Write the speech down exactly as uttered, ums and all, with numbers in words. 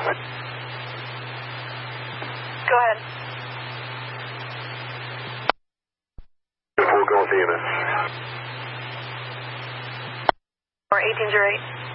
Go ahead. Full call C M S. Or eighteen oh eight.